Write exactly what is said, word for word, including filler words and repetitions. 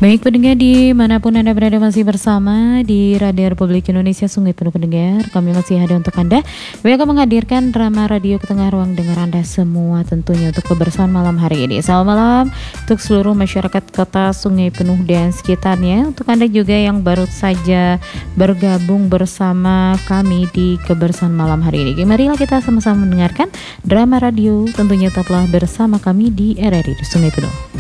Baik pendengar dimanapun Anda berada, masih bersama di Radio Republik Indonesia Sungai Penuh Pendengar. Kami masih ada untuk Anda. Kami akan menghadirkan drama radio ke tengah ruang dengar Anda semua, tentunya untuk kebersamaan malam hari ini. Selamat malam untuk seluruh masyarakat kota Sungai Penuh dan sekitarnya. Untuk Anda juga yang baru saja bergabung bersama kami di kebersamaan malam hari ini, marilah kita sama-sama mendengarkan drama radio. Tentunya tetaplah bersama kami di R R I Sungai Penuh.